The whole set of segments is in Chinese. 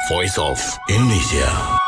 Voice of Indonesia.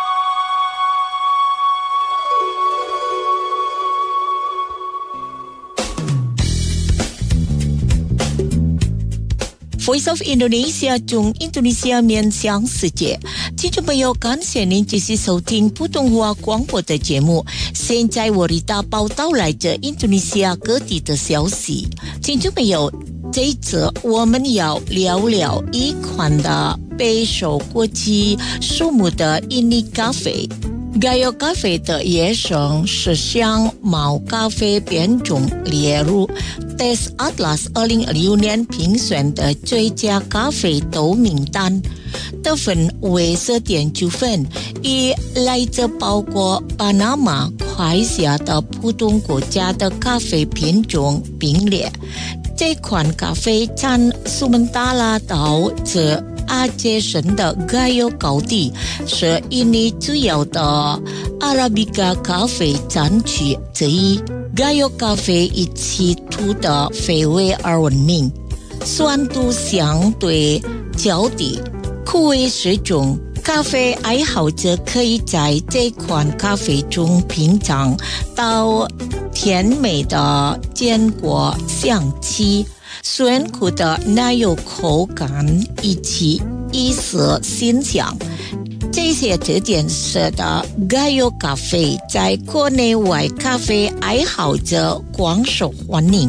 Voice of Indonesia 中印度尼西亚面向世界，听众朋友，感谢您继续收听普通话广播的节目。现在我为大家报道来自印度尼西亚各地的消息。听众朋友，这一次我们要聊聊一款的备受国际瞩目的印尼咖啡。Gayo 咖啡的野生是香茅咖啡品种列入 Taste Atlas 2016年评选的最佳咖啡豆名单，得分为 10.9 分，以来自包括巴拿马、快夏的不同国家的咖啡品种并列。这款咖啡从苏门答腊岛至阿杰省的 Gayo 高地，是印尼主要的阿拉比卡咖啡产区之一。Gayo 咖啡以其土的肥味而闻名，酸度相对较低，苦味适中。咖啡爱好者可以在这款咖啡中品尝到甜美的坚果香气，酸苦的奶油口感以及意式馨香。这些特点使得 Gayo 咖啡在国内外咖啡爱好者广受欢迎。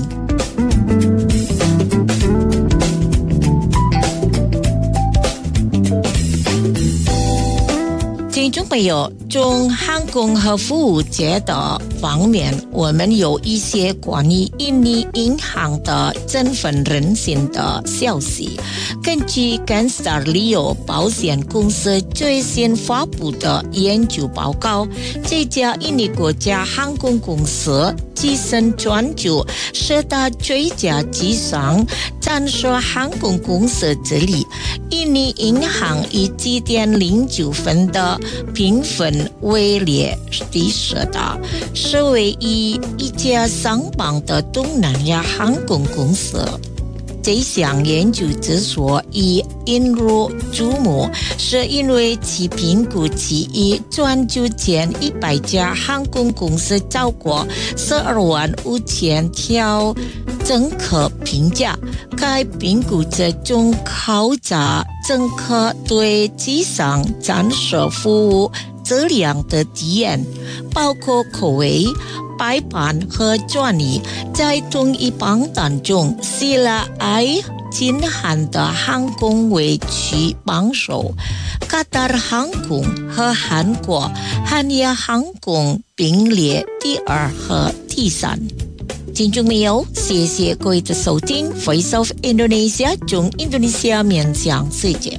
听众朋友，从航空和服务业的方面，我们有一些关于印尼银行的振奋人心的消息。根据 Canstar Leo 保险公司最新发布的研究报告，这家印尼国家航空公司跻身全球10大最佳机上暂时航空公司之里，印尼银行以 7.09 分的评分位列第10大，是唯一一家上榜的东南亚航空公司。这项研究之所以引入注目，是因为其评估其以全球前100家航空公司超过125000条乘客评价。该评估这中考察乘客对机上展示服务质量的体验，包括口味、排版和专利。在同一榜单中，希腊爱金汉的航空位居榜首，卡塔尔航空和韩国汉亚航空并列第2和第3。听众朋友，谢谢各位的收听 Voice of Indonesia 中印度尼西亚面向世界。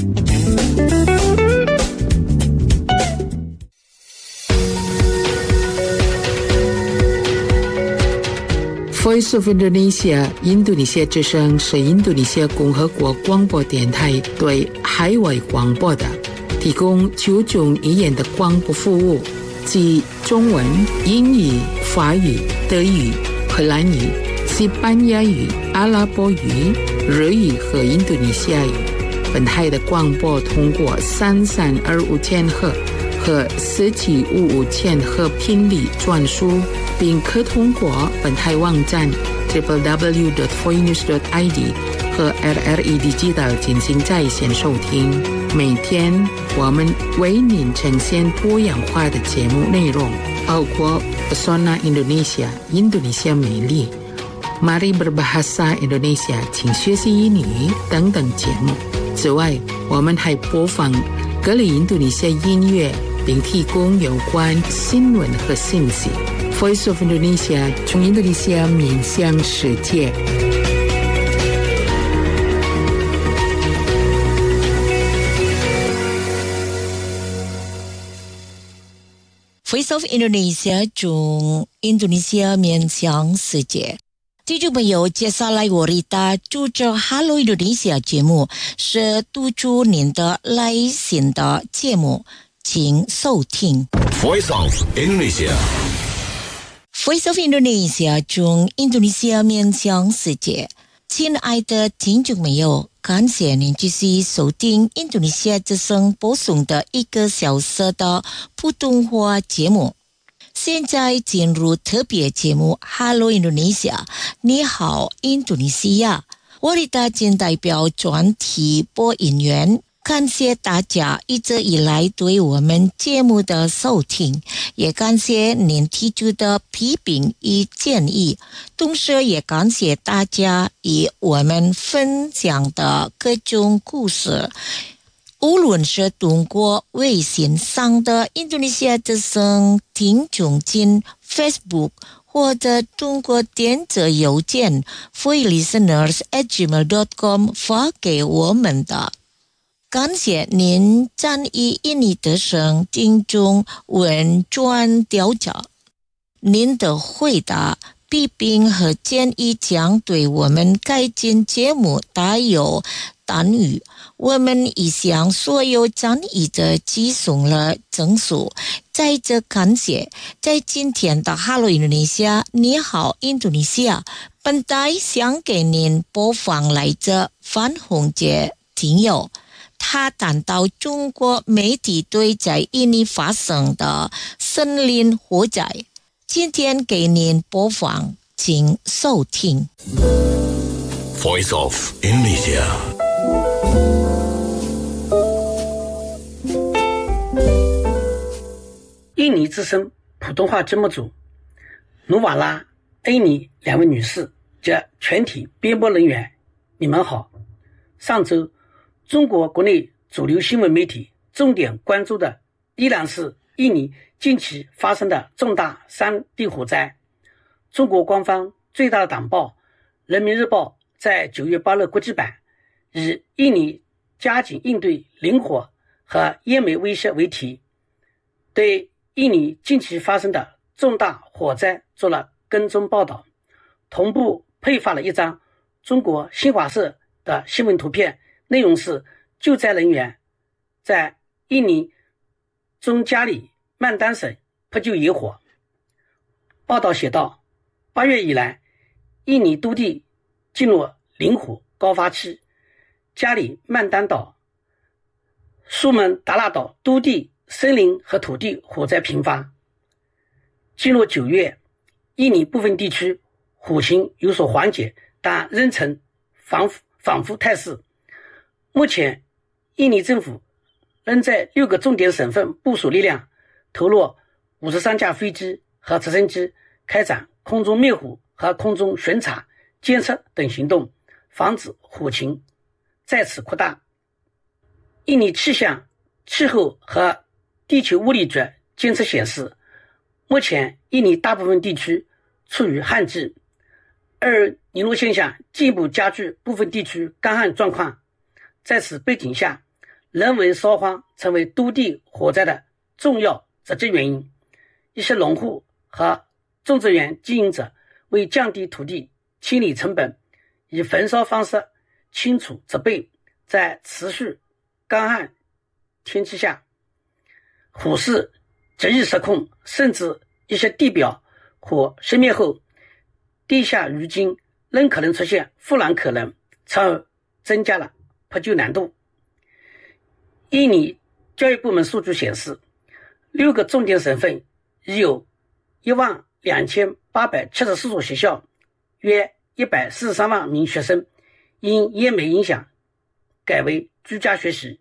Voice of Indonesia 印度尼西亚之声是印度尼西亚共和国广播电台对海外广播的提供9种语言的广播服务，即中文、英语、法语、德语、荷兰语、西班牙语、阿拉伯语、日语和印度尼西亚语。本台的广播通过3325千赫和4755千赫频率转输，并可通过本台网站 www.foinews.id 和 RRI Digital 进行在线收听。每天我们为您呈现多样化的节目内容，包括 Pesona Indonesia 印度尼西亚美丽、Mari Berbahasa Indonesia 请学习英语等等节目。此外，我们还播放各类印度尼西亚音乐，并提供有关新闻和信息。Voice of Indonesia 从印度尼西亚面向世界。 Voice of Indonesia 从印度尼西亚面向世界。听众朋友，接下来我为大家主持 Hello Indonesia 节目，是读出您的来信的节目，请收听。 Voice of Indonesia. Voice of Indonesia 从印度尼西亚面向世界。亲爱的听众朋友， 感谢您继续收听印度尼西亚之声播送的1个小时的普通话节目。现在进入特别节目 Hello Indonesia， 你好印度尼西亚。我的大金代表专题播音员，感谢大家一直以来对我们节目的收听，也感谢您提出的批评与建议，同时也感谢大家与我们分享的各种故事。无论是通过微信上的印度尼西亚之声听众进 Facebook， 或者通过电子邮件 freelisteners@gmail.com 发给我们的。感谢您参与印尼之声听众问卷调查，您的回答、批评和建议将对我们改进节目大有参与。我们已向所有参与者寄送了证书，再次感谢。在今天的 Hello Indonesia， 你好印度尼西亚，本台想给您播放来自范洪杰听友他谈到中国媒体对在印尼发生的森林火灾，今天给您播放，请收听。 Voice of Indonesia。 印尼之声普通话节目组努瓦拉、恩妮两位女士及全体编播人员，你们好。上周中国国内主流新闻媒体重点关注的依然是印尼近期发生的重大山地火灾。中国官方最大的党报人民日报在9月8日国际版以印尼加紧应对林火和烟煤威胁为题，对印尼近期发生的重大火灾做了跟踪报道，同步配发了一张中国新华社的新闻图片，内容是救灾人员在印尼中加里曼丹省扑救野火。报道写道，8月以来，印尼多地进入林火高发期，加里曼丹岛、苏门答腊岛多地森林和土地火灾频发。进入9月，印尼部分地区火情有所缓解，但仍呈反复态势。目前印尼政府仍在6个重点省份部署力量，投入53架飞机和直升机，开展空中灭火和空中巡查、监测等行动，防止火情再次扩大。印尼气象、气候和地球物理局监测显示，目前印尼大部分地区处于旱季，而尼诺现象进一步加剧部分地区干旱状况。在此背景下，人为烧荒成为多地火灾的重要直接原因。一些农户和种植园经营者为降低土地清理成本，以焚烧方式清除植被。在持续干旱天气下，火势极易失控，甚至一些地表火熄灭后，地下余烬仍可能出现复燃可能，从而增加了扑救难度。印尼教育部门数据显示，6个重点省份已有12874所学校，约143万名学生因烟煤影响改为居家学习。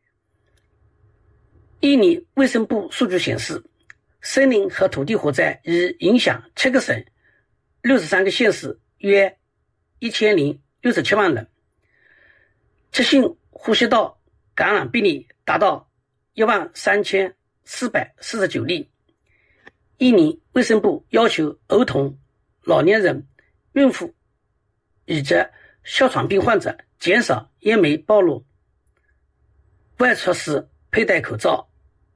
印尼卫生部数据显示，森林和土地火灾已影响7个省、63个县市，约1067万人。急性呼吸道感染病例达到13449例。印尼卫生部要求儿童、老年人、孕妇以及哮喘病患者减少烟煤暴露，外出时佩戴口罩。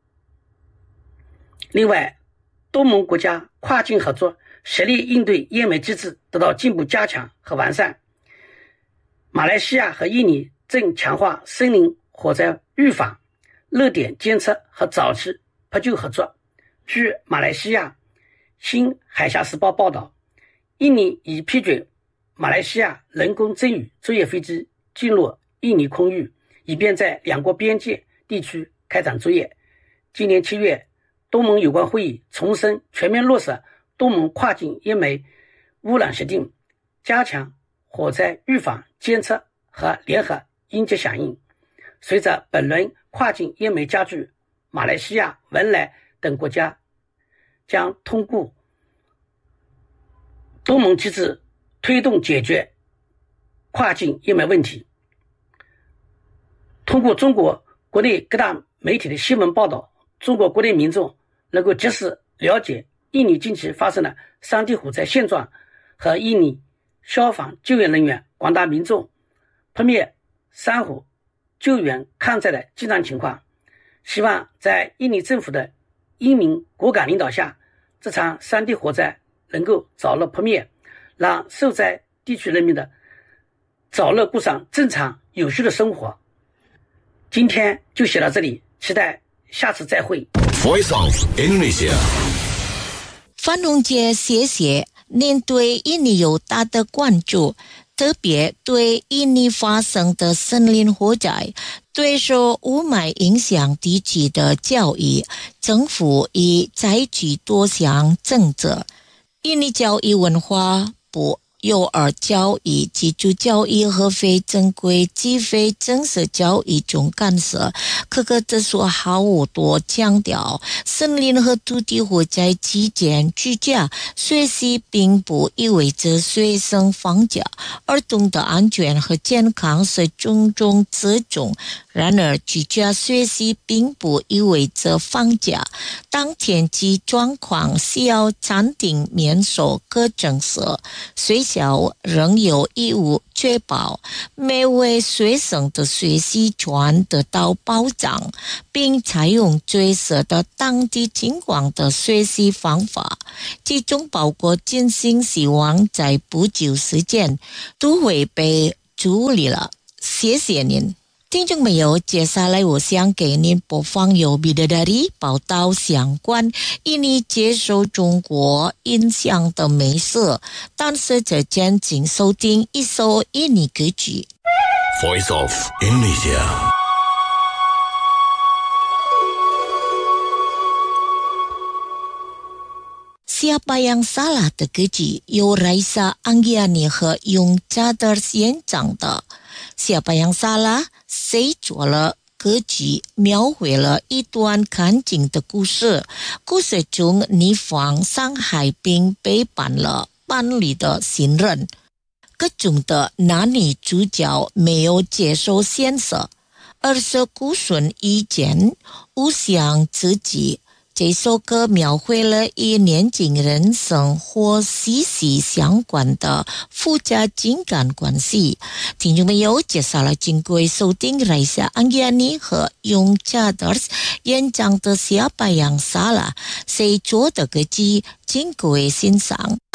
另外，东盟国家跨境合作协力应对烟煤机制得到进一步加强和完善。马来西亚和印尼正强化森林火灾预防、热点监测和早期扑救合作。据马来西亚新海峡时报报道，印尼已批准马来西亚人工增雨作业飞机进入印尼空域，以便在两国边界地区开展作业。今年7月，东盟有关会议重申全面落实东盟跨境烟煤污染协定，加强火灾预防、监测和联合应急响应。随着本轮跨境烟煤加剧，马来西亚、文莱等国家将通过东盟机制推动解决跨境烟煤问题。通过中国国内各大媒体的新闻报道，中国国内民众能够及时了解印尼近期发生的山地火灾现状和印尼消防救援人员、广大民众扑灭山火、救援抗灾的进展情况。希望在印尼政府的英明果敢领导下，这场山地火灾能够早日扑灭，让受灾地区人民的早日过上正常有序的生活。今天就写到这里，期待下次再会。 Voice of Indonesia。 范荣杰谢谢您对印尼有大的关注，特别对印尼发生的森林火灾对受雾霾影响地区的教育，政府已采取多项政策。印尼教育文化部幼儿教育、基础教育和非正规及非正式教育中干涉科科特说好多强调，森林和土地火灾期间居家学习并不意味着学生放假，儿童的安全和健康是重中之重。然而，居家学习并不意味着放假。当天气状况需要暂停面授课程时，学校仍有义务确保每位学生的学习权得到保障，并采用最适合当地情况的学习方法，其中包括进行希望在不久时间都会被处理了。谢谢您。听众朋友，接下来我想给您播放由Bidadari报道相关印尼接受中国影响的美食，但是之前请收听一首印尼歌曲。 Voice of Indonesia。 Siapa yang salah 的歌曲由 Raisa Anggiani 和 Yung Chaders 演唱的。Siapa yang salah 谁做了歌曲描绘了一段看景的故事，故事中女方伤害并背叛了伴侣的信任，各中的男女主角没有接受现实，而是顾顺意见，互相刺激。这首歌描绘了与年轻人生活息息相关的复杂情感关系。听众朋友，接下来经过收听 Raisa Anggiani 和 Yung Chaders 演唱的 Siapa yang salah 谁做的歌曲，经过欣赏。